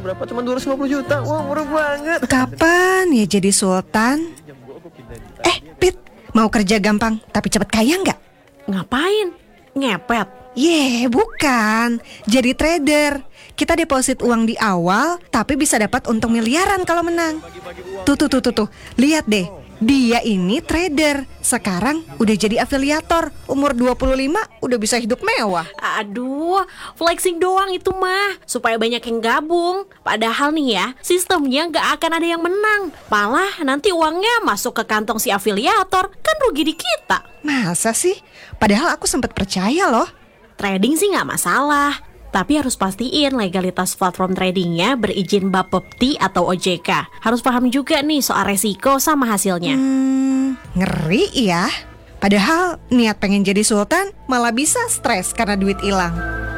berapa? Cuma 250 juta. Wah, murah banget. Kapan ya jadi sultan? Pit, mau kerja gampang tapi cepet kaya nggak? Ngapain? Ngepet? Bukan. Jadi trader. Kita deposit uang di awal, tapi bisa dapat untung miliaran kalau menang. Tuh. Lihat deh. Dia ini trader. Sekarang udah jadi afiliator. Umur 25 udah bisa hidup mewah. Aduh, flexing doang itu mah, supaya banyak yang gabung. Padahal nih ya, sistemnya gak akan ada yang menang. Malah nanti uangnya masuk ke kantong si afiliator. Kan rugi di kita. Masa sih? Padahal aku sempat percaya loh. Trading sih gak masalah, tapi harus pastiin legalitas platform tradingnya berizin Bapepti atau OJK. Harus paham juga nih soal resiko sama hasilnya. Ngeri ya. Padahal niat pengen jadi sultan malah bisa stres karena duit hilang.